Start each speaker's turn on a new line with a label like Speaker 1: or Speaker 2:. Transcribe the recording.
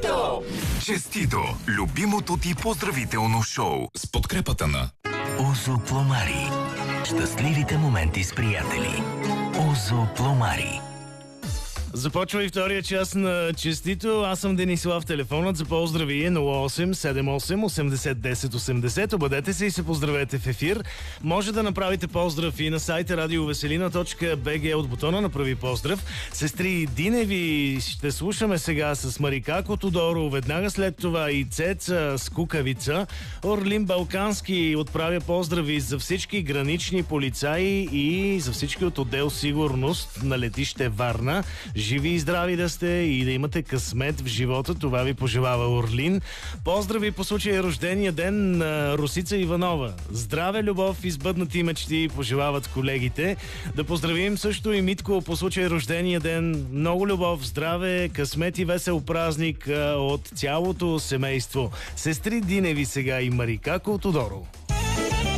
Speaker 1: Честито!
Speaker 2: Честито! Любимото ти поздравително шоу с подкрепата на
Speaker 3: Озо Пломари. Щастливите моменти с приятели. Озо Пломари.
Speaker 4: Започва и втория час на Честито. Аз съм Денислав. Телефонът за поздрави е 0878 80 10 80. Обадете се и се поздравете в ефир. Може да направите поздрав и на сайта radiovеселина.bg от бутона Направи поздрав. Сестри Диневи ще слушаме сега с Марикако Тодоро. Веднага след това и Цеца с Кукавица. Орлин Балкански отправя поздрави за всички гранични полицаи и за всички от отдел сигурност на летище Варна. Живи и здрави да сте и да имате късмет в живота. Това ви пожелава Орлин. Поздрави по случая рождения ден на Русица Иванова. Здраве, любов и сбъднати мечти пожелават колегите. Да поздравим също и Митко по случай рождения ден. Много любов, здраве, късмет и весел празник от цялото семейство. Сестри Диневи сега и Марикако Тодоро.